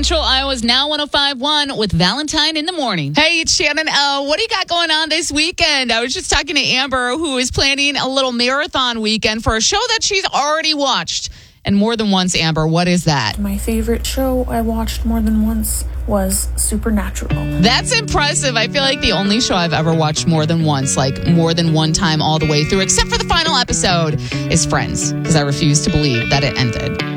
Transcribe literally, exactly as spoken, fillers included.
Central Iowa's Now one oh five point one with Valentine in the morning. Hey, it's Shannon. Uh, what do you got going on this weekend? I was just talking to Amber, who is planning a little marathon weekend for a show that she's already watched. And more than once, Amber, what is that? My favorite show I watched more than once was Supernatural. That's impressive. I feel like the only show I've ever watched more than once, like more than one time all the way through, except for the final episode, is Friends, because I refuse to believe that it ended.